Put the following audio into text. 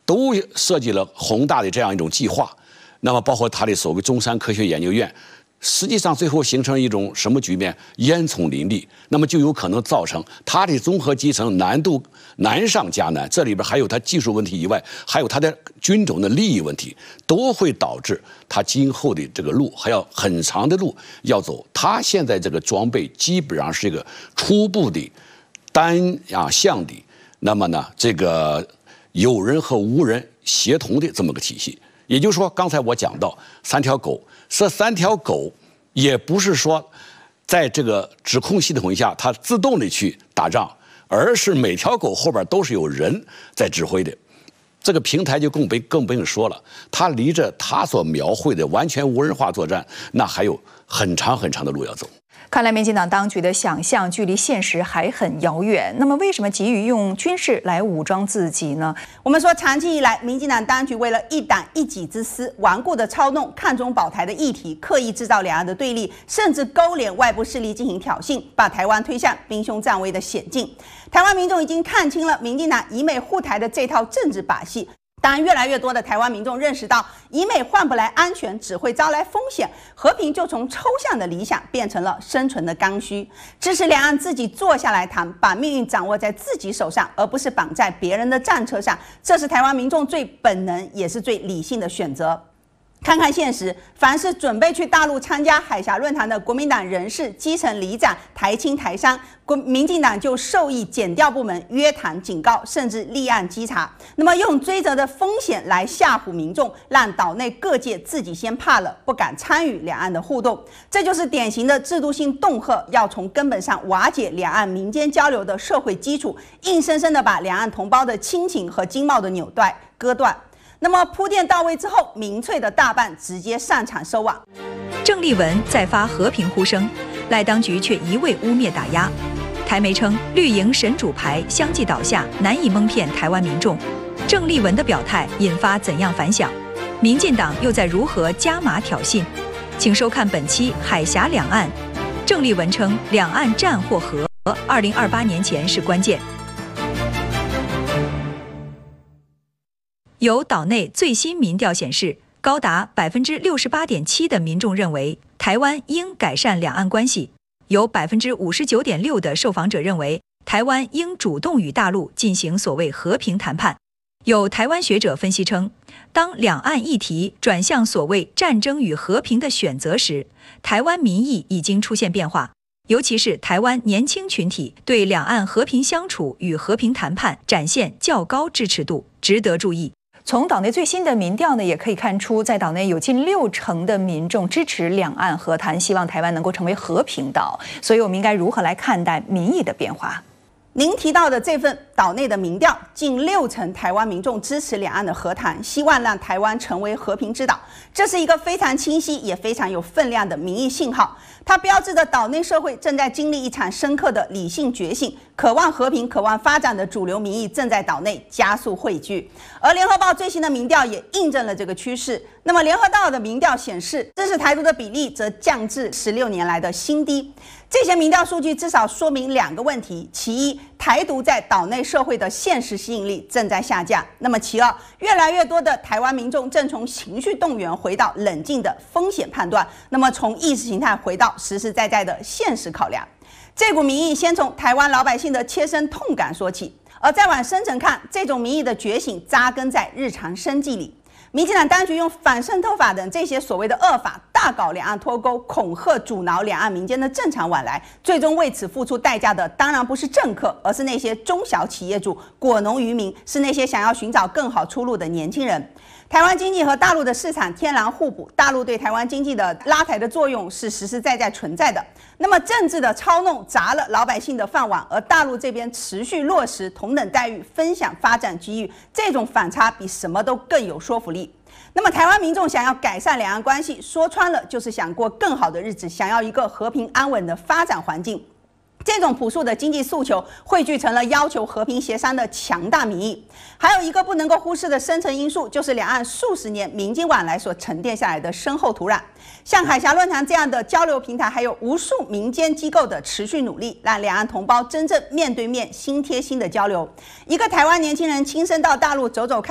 都设计了宏大的这样一种计划。那么包括他的所谓中山科学研究院，实际上最后形成一种什么局面？烟囱林立，那么就有可能造成它的综合集成难度难上加难。这里边还有它技术问题以外，还有它的军种的利益问题，都会导致它今后的这个路还要很长的路要走。它现在这个装备基本上是一个初步的单向的，那么呢，这个有人和无人协同的这么个体系。也就是说，刚才我讲到3条狗，这3条狗也不是说在这个指控系统下它自动的去打仗，而是每条狗后边都是有人在指挥的。这个平台就更不用说了，它离着它所描绘的完全无人化作战，那还有很长很长的路要走。 看来民进党当局的想象距离现实还很遥远。那么，为什么急于用军事来武装自己呢？ 我们说，长期以来，民进党当局为了一党一己之私，顽固的操弄看中保台的议题，刻意制造两岸的对立，甚至勾连外部势力进行挑衅，把台湾推向兵凶战危的险境。台湾民众已经看清了民进党以美护台的这套政治把戏。当然，越来越多的台湾民众认识到，以美换不来安全，只会招来风险。和平就从抽象的理想变成了生存的刚需。支持两岸自己坐下来谈，把命运掌握在自己手上，而不是绑在别人的战车上。这是台湾民众最本能，也是最理性的选择。看看现实，凡是准备去大陆参加海峡论坛的国民党人士、基层里长、台青台商，民进党就授意检调部门约谈、警告，甚至立案稽查。那么用追责的风险来吓唬民众，让岛内各界自己先怕了，不敢参与两岸的互动。这就是典型的制度性恫吓，要从根本上瓦解两岸民间交流的社会基础，硬生生的把两岸同胞的亲情和经贸的纽带割断。那么铺垫到位之后，民粹的大半直接上场收网。 郑丽文再发和平呼声，赖当局却一味污蔑打压。台媒称绿营神主牌相继倒下，难以蒙骗台湾民众。郑丽文的表态引发怎样反响？民进党又在如何加码挑衅？请收看本期《海峡两岸》。郑丽文称，两岸战或和，2028年前是关键。有岛内最新民调显示，高达68.7%的民众认为台湾应改善两岸关系，有59.6%的受访者认为台湾应主动与大陆进行所谓和平谈判。有台湾学者分析称，当两岸议题转向所谓战争与和平的选择时，台湾民意已经出现变化，尤其是台湾年轻群体对两岸和平相处与和平谈判展现较高支持度，值得注意。 从岛内最新的民调呢，也可以看出，在岛内有近60%的民众支持两岸和谈，希望台湾能够成为和平岛。所以，我们应该如何来看待民意的变化？ 您提到的这份岛内的民调，近60%台湾民众支持两岸的和谈，希望让台湾成为和平之岛。这是一个非常清晰也非常有分量的民意信号，它标志着岛内社会正在经历一场深刻的理性觉醒，渴望和平、渴望发展的主流民意正在岛内加速汇聚。而联合报最新的民调也印证了这个趋势。那么联合报的民调显示，支持台独的比例则降至16年来的新低。这些民调数据至少说明2个问题：其一，台独在岛内社会的现实吸引力正在下降；那么其二，越来越多的台湾民众正从情绪动员回到冷静的风险判断，那么从意识形态回到实实在在的现实考量。这股民意先从台湾老百姓的切身痛感说起，而再往深层看，这种民意的觉醒扎根在日常生计里。民进党当局用反渗透法等这些所谓的恶法，大搞两岸脱钩，恐吓阻挠两岸民间的正常往来，最终为此付出代价的当然不是政客，而是那些中小企业主、果农渔民，是那些想要寻找更好出路的年轻人。台湾经济和大陆的市场天然互补，大陆对台湾经济的拉抬的作用是实实在在存在的。那么政治的操弄砸了老百姓的饭碗，而大陆这边持续落实同等待遇、分享发展机遇，这种反差比什么都更有说服力。那么台湾民众想要改善两岸关系，说穿了就是想过更好的日子，想要一个和平安稳的发展环境。这种朴素的经济诉求汇聚成了要求和平协商的强大民意。还有一个不能够忽视的深层因素，就是两岸数十年民经往来所沉淀下来的深厚土壤。像海峡论坛这样的交流平台，还有无数民间机构的持续努力，让两岸同胞真正面对面、心贴心的交流。一个台湾年轻人亲身到大陆走走看。